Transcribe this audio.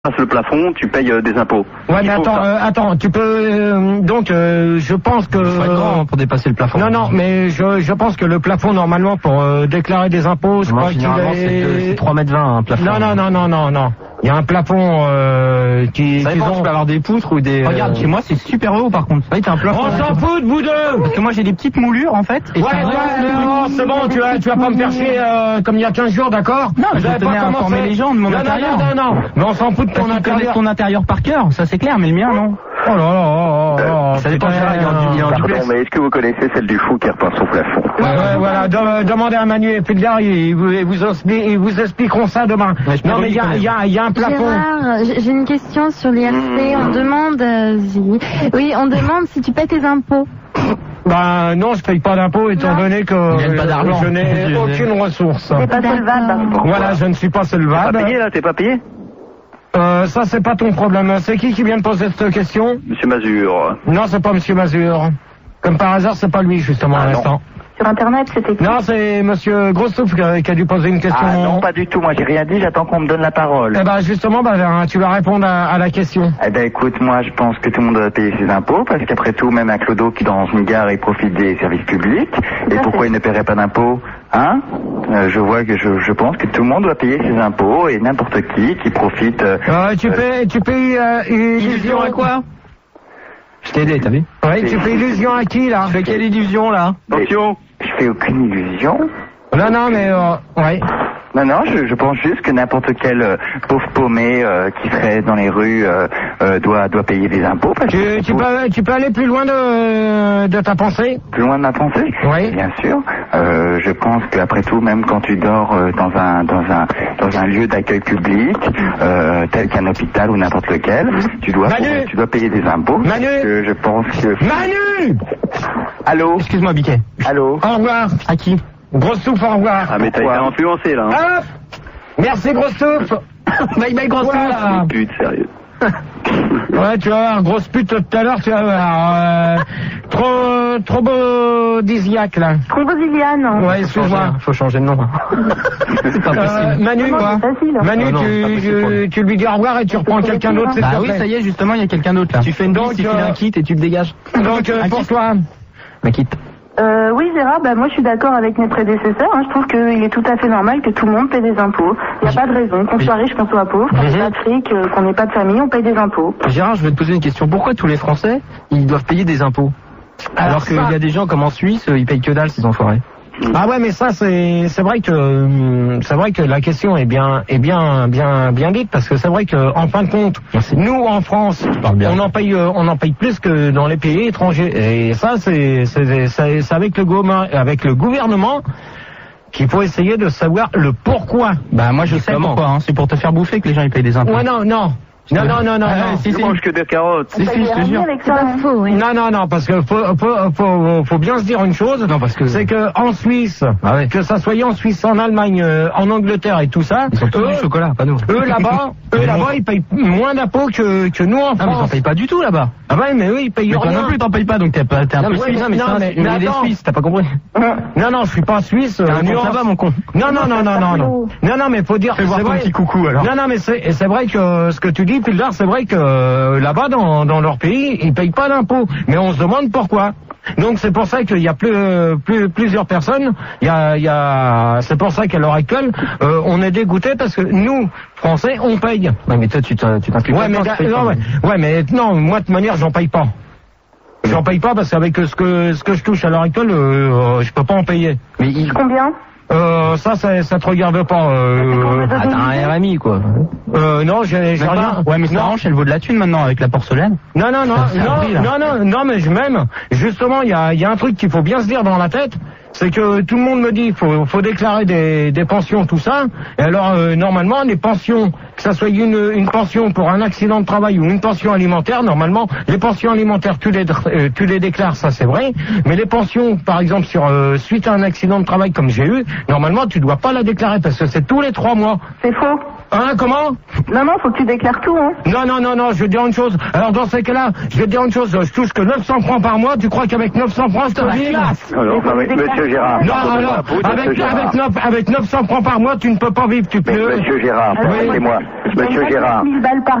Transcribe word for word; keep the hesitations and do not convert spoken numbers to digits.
le plafond, tu payes euh, des impôts. Ouais, mais attends, euh, attends, tu peux euh, donc euh, je pense que faut être grand pour dépasser le plafond. Non, non, mais je je pense que le plafond normalement pour euh, déclarer des impôts, je Moi, crois qu'il est c'est trois mètres vingt un plafond. Non, non, non, non, non, non. Il y a un plafond euh, qui. Ça dépend, ont... tu peux avoir des poutres ou des. Regarde, chez moi c'est super haut par contre. Oui, t'as un plafond. On s'en fout de vous deux. Parce que moi j'ai des petites moulures en fait. Et ouais, ouais, non, c'est bon, tu vas, tu vas pas me faire chier euh, comme il y a quinze jours, d'accord? Non, je tenais à informer les gens de mon non, intérieur. Non, non, non, non, mais on s'en fout de ton intérieur. Ton intérieur par cœur, ça c'est clair, mais le mien non. Oh là là, oh là là. Ça dépend, il y a un Pardon, mais est-ce que vous connaissez celle du fou qui repeint son plafond? Ouais, ouais, voilà, de, demandez à Manu et Fulgar, ils vous, ils vous, expli- ils vous expliqueront ça demain. Ouais, non, mais il y a, y, a, y a un plafond. Gérard, j'ai une question sur l'I R C. On demande, euh, oui, on demande si tu paies tes impôts. Ben non, je paye pas d'impôts étant Non. donné que gagne pas d'argent. je n'ai aucune ressource. T'es pas solvable. Voilà, je ne suis pas T'es solvable. pas payé là, t'es pas payé? Euh, ça, c'est pas ton problème. C'est qui qui vient de poser cette question? Monsieur Mazur. Non, c'est pas Monsieur Mazur. Comme par hasard, c'est pas lui, justement, Ah, à non. l'instant. Sur Internet, c'était qui? Non, c'est Monsieur Grossouf qui a, qui a dû poser une question. Ah non, pas du tout. Moi, j'ai rien dit. J'attends qu'on me donne la parole. Eh ben, justement, ben, tu vas répondre à, à la question. Eh ben, écoute, moi, je pense que tout le monde doit payer ses impôts, parce qu'après tout, même un clodo qui dans une gare, il profite des services publics. Et pourquoi il ne paierait pas d'impôts, hein euh, Je vois que je, je pense que tout le monde doit payer ses impôts, et n'importe qui qui profite. Euh, Euh, tu euh, fais, tu fais euh, illusion à quoi? Je t'ai aidé, t'as vu? Oui, tu fais illusion à qui, là? Tu fais quelle illusion, là? Attention. Je fais aucune illusion. Non, non, mais, euh, ouais. Non, non, je, je pense juste que n'importe quel euh, pauvre paumé euh, qui serait dans les rues euh, euh, doit doit payer des impôts. Parce que Tu, tu, peux, tu peux aller plus loin de, de ta pensée? plus loin de ma pensée. Oui. Bien sûr. Euh, je pense qu'après tout, même quand tu dors euh, dans un dans un dans un lieu d'accueil public, euh, tel qu'un hôpital ou n'importe lequel, tu dois Manu tu dois payer des impôts. Manu Euh, je pense que. Manu! Allô. Excuse-moi Biquet. Allô. Au revoir. À qui? Gros souffle, au revoir. Ah, mais t'as été Pourquoi influencé là. Hein. Hop! Merci, gros souffle. Bye bye gros Voilà. Pute, sérieux. Ouais, tu vas voir, grosse pute tout à l'heure, tu vas voir. Euh, trop, trop beau disiaque, là. Thrombosiliane. Ouais, excuse-moi. Faut changer de nom. C'est pas Euh, possible. Manu, Non, c'est facile. Manu, Ah non, c'est pas tu, possible pour tu, lui. tu lui dis au revoir et tu reprends quelqu'un d'autre, s'il Bah te oui, plaît. ça y est, justement, il y a quelqu'un d'autre là. Tu fais une Donc, bise, il euh, file un kit et tu te dégages. Donc, euh, Un pour kit. toi. Un kit. Euh, oui, Gérard, bah, moi je suis d'accord avec mes prédécesseurs. Hein. Je trouve qu'il est tout à fait normal que tout le monde paie des impôts. Il n'y a pas de raison. Qu'on soit riche, qu'on soit pauvre, qu'on n'ait pas de fric, euh, qu'on n'ait pas de famille, on paye des impôts. Gérard, je vais te poser une question. Pourquoi tous les Français, ils doivent payer des impôts? Alors, Alors qu'il ça- y a des gens comme en Suisse, ils payent que dalle, ces enfoirés. Ah ouais, mais ça c'est c'est vrai que hum, c'est vrai que la question est bien est bien bien bien dite, parce que c'est vrai que en fin de compte, nous en France, parles bien. on en paye euh, on en paye plus que dans les pays étrangers, et ça c'est c'est c'est c'est avec le gouvernement avec le gouvernement qu'il faut essayer de savoir le pourquoi. Bah moi je sais Comment pourquoi, hein. C'est pour te faire bouffer que les gens ils payent des impôts. Ouais, non non non non non non, Ah, non. si, Je si. mange que des carottes. Si, si, je te jure. C'est pas faux, oui. Non, non, non, parce que faut, faut, faut, faut bien se dire une chose. Non, parce que- c'est que en Suisse, Ah ouais. que ça soit en Suisse, en Allemagne, euh, en Angleterre et tout ça, Ils sont tous eux, du chocolat, pas nous. eux là-bas, eux là-bas, ils payent moins d'impôts que, que nous en Ah, mais t'en France. payes pas du tout là-bas. Ah ouais, mais eux, ils payent Mais toi rien. non plus t'en payes pas, donc t'es pas- t'es un Non, peu mais, ouais, suisse. non, mais, non, c'est un- mais- mais mais il est attends. suisse, t'as pas compris. Non, non, je suis pas suisse. T'as euh, un compte nuance. là-bas, mon con. Non, non, non, non, non, non. Non, non, mais faut dire. Fais voir c'est ton vrai- petit coucou alors. Non, non, mais c'est et c'est vrai que euh, ce que tu dis, Pildar, c'est vrai que euh, là-bas, dans, dans leur pays, ils payent pas d'impôts. Mais on se demande pourquoi. Donc c'est pour ça qu'il y a plus, euh, plus plusieurs personnes. Il y a, il y a, c'est pour ça qu'à l'heure actuelle, euh, on est dégoûté parce que nous, Français, on paye. Ouais, mais toi, tu t'in- tu t'impliques Ouais, pas mais dedans, tu payes non, pas. ouais, ouais, mais non, moi de toute manière, j'en paye pas. J'en paye pas parce qu'avec ce que ce que je touche à l'heure actuelle, euh, euh, je peux pas en payer. Mais il... Combien? Euh, ça, ça, ça te regarde pas. Euh, Ah, t'as un R M I, quoi. euh, non, j'ai j'ai Même rien. pas. Ouais, mais ça non. arrange, elle vaut de la thune maintenant avec la porcelaine. Non, non, non, C'est un prix, là. non, non, non, non, mais je même, justement, il y a, il y a un truc qu'il faut bien se dire dans la tête, c'est que tout le monde me dit, faut, faut déclarer des, des pensions, tout ça, et alors, euh, normalement, les pensions, que ça soit une, une pension pour un accident de travail ou une pension alimentaire, normalement, les pensions alimentaires, tu les, euh, tu les déclares, ça c'est vrai, mais les pensions, par exemple, sur, euh, suite à un accident de travail comme j'ai eu, normalement, tu dois pas la déclarer, parce que c'est tous les trois mois. C'est faux. Hein, comment? Non, non, faut que tu déclares tout, hein. Non, non, non, non, je vais te dire une chose. Alors, dans ces cas-là, je vais te dire une chose. Je touche que neuf cents francs par mois. Tu crois qu'avec neuf cents francs, je te vis? Alors, non, mais, monsieur Gérard. Non, pardonnez-moi, alors, vous, avec, monsieur Gérard. avec, neuf, avec neuf cents francs par mois, tu ne peux pas vivre, tu Mais peux. monsieur Gérard, Alors, permettez-moi. je gagne Monsieur pas Gérard. quatre mille balles par